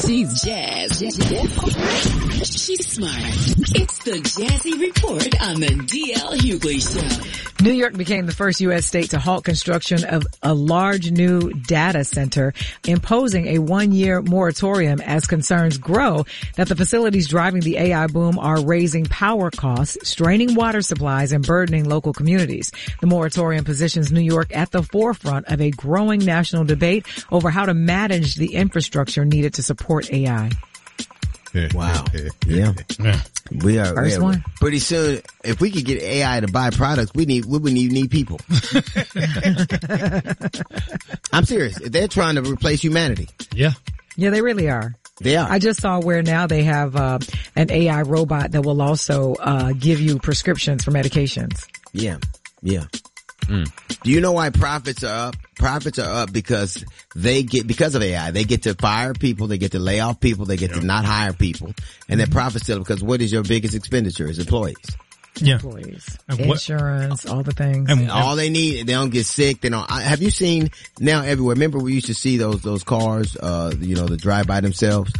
She's Jazz. She's smart. It's the Jazzy Report on the DL Hughley Show. New York became the first U.S. state to halt construction of a large new data center, imposing a 1-year moratorium as concerns grow that the facilities driving the AI boom are raising power costs, straining water supplies, and burdening local communities. The moratorium positions New York at the forefront of a growing national debate over how to manage the infrastructure needed to support AI. Wow. Yeah. We are First one. Pretty soon, if we could get AI to buy products, we wouldn't even need people. I'm serious. They're trying to replace humanity. Yeah. Yeah, they really are. They are. I just saw where now they have an AI robot that will also give you prescriptions for medications. Yeah. Yeah. Do you know why profits are up? Profits are up because because of AI, they get to fire people, they get to lay off people, they get to not hire people, and their profits still, because what is your biggest expenditure? Is employees. Yeah. Employees, insurance, all the things. And all they need, they don't get sick. They don't. Have you seen now everywhere? Remember we used to see those cars, that drive by themselves.